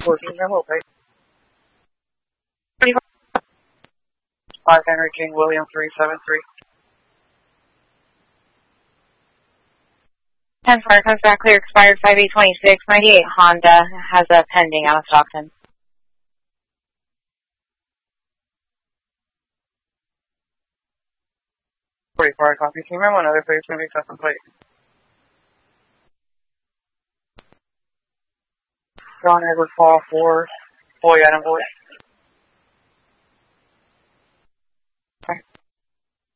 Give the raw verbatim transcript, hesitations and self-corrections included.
fourteen, I will pay. five Henry King William three seven three. ten four comes back clear, expired five eight twenty-six, ninety-eight Honda, has a pending out of Stockton. forty-four, copy. Can you remember another place going to be custom plate? John Edward Fall four, boy Adam boy.